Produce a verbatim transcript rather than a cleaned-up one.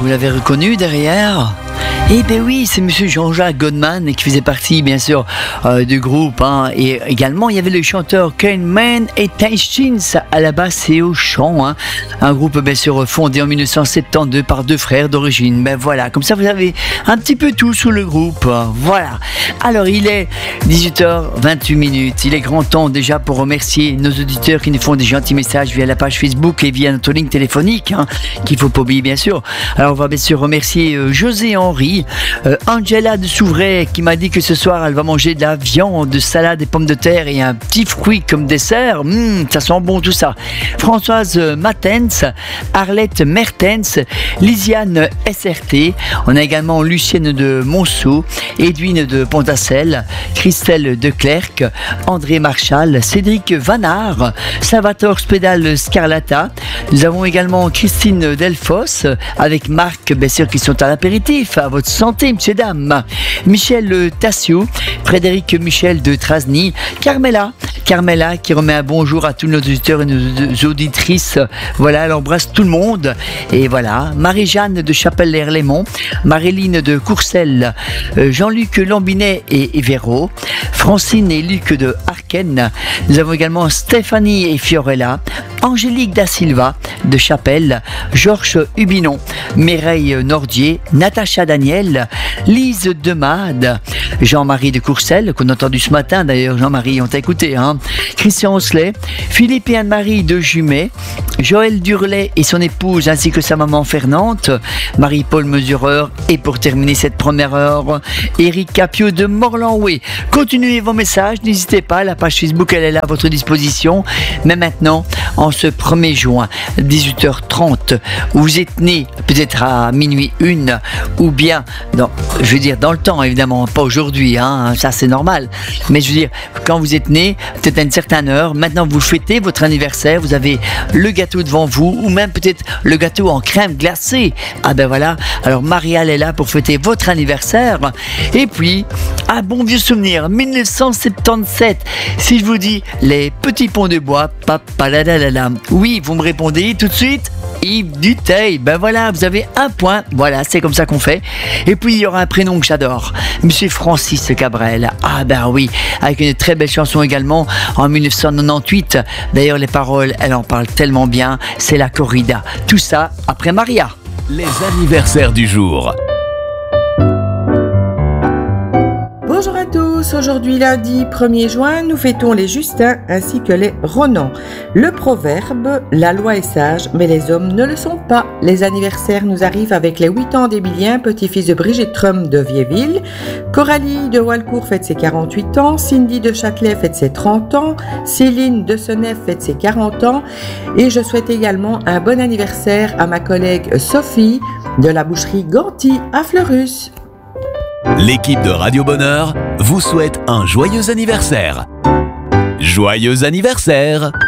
Vous l'avez reconnu derrière ? Eh bien oui, c'est Monsieur Jean-Jacques Goldman qui faisait partie bien sûr euh, du groupe. Hein. Et également, il y avait le chanteur Ken Mann et Tashins à la basse et au chant. Hein. Un groupe bien sûr fondé en dix-neuf cent soixante-douze par deux frères d'origine. Ben voilà, comme ça vous avez un petit peu tout sous le groupe. Voilà. Alors il est dix-huit heures vingt-huit minutes. Il est grand temps déjà pour remercier nos auditeurs qui nous font des gentils messages via la page Facebook et via notre ligne téléphonique, hein, qu'il faut pas oublier bien sûr. Alors on va bien sûr remercier euh, José Henry. Euh, Angela de Souvray qui m'a dit que ce soir elle va manger de la viande, de salade et pommes de terre et un petit fruit comme dessert. Mmh, ça sent bon tout ça. Françoise Matens, Arlette Mertens, Lisiane S R T. On a également Lucienne de Monceau, Edwine de Pontacelle, Christelle de Clercq, André Marchal, Cédric Vanard, Salvatore Spédal Scarlata. Nous avons également Christine Delfos avec Marc, bien sûr, qui sont à l'apéritif. À votre santé, messieurs, dames. Michel Tassio, Frédéric Michel de Trasny, Carmela, Carmela qui remet un bonjour à tous nos auditeurs et nos auditrices. Voilà, elle embrasse tout le monde. Et voilà, Marie-Jeanne de Chapelle-l'Erlémont, Maréline de Courcelles, Jean-Luc Lambinet et Véro, Francine et Luc de Arken. Nous avons également Stéphanie et Fiorella, Angélique da Silva de Chapelle, Georges Hubinon, Mireille Nordier, Natacha Daniel, Lise Demade, Jean-Marie de Courcelles, qu'on a entendu ce matin d'ailleurs, Jean-Marie, on t'a écouté, hein, Christian Oslet, Philippe et Anne-Marie de Jumet, Joël Durlet et son épouse ainsi que sa maman Fernande, Marie-Paul Mesureur et pour terminer cette première heure, Éric Capio de Morlanoué. Continuez vos messages, n'hésitez pas, la page Facebook elle est là à votre disposition, mais maintenant, en ce premier juin, dix-huit heures trente, vous êtes né peut-être à minuit une, ou bien, dans, je veux dire dans le temps évidemment, pas aujourd'hui, hein, ça c'est normal, mais je veux dire, quand vous êtes né, peut-être à une certaine heure, maintenant vous fêtez votre anniversaire, vous avez le gâteau devant vous, ou même peut-être le gâteau en crème glacée, ah ben voilà, alors Marielle est là pour fêter votre anniversaire, et puis, un bon vieux souvenir, dix-neuf cent soixante-dix-sept, si je vous dis les petits ponts de bois, papaladalala, oui, vous me répondez tout de suite, Yves Duteil, ben voilà, vous avez un point, voilà, c'est comme ça qu'on fait. Et puis il y aura un prénom que j'adore, Monsieur Francis Cabrel, ah ben oui, avec une très belle chanson également en dix-neuf cent quatre-vingt-dix-huit, d'ailleurs les paroles, elle en parle tellement bien, c'est la corrida, tout ça après Maria. Les anniversaires du jour. Bonjour à tous, aujourd'hui lundi premier juin, nous fêtons les Justins ainsi que les Ronan. Le proverbe, la loi est sage, mais les hommes ne le sont pas. Les anniversaires nous arrivent avec les huit ans d'Emilien, petit-fils de Brigitte Trum de Viéville. Coralie de Walcourt fête ses quarante-huit ans, Cindy de Châtelet fête ses trente ans, Céline de Senef fête ses quarante ans. Et je souhaite également un bon anniversaire à ma collègue Sophie de la boucherie Ganty à Fleurus. L'équipe de Radio Bonheur vous souhaite un joyeux anniversaire. Joyeux anniversaire!